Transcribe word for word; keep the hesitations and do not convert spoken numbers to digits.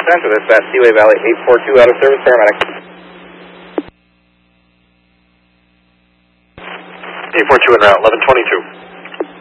Center, this is Seaway Valley eight four two out of service, paramedic. eight four two en route, eleven twenty-two.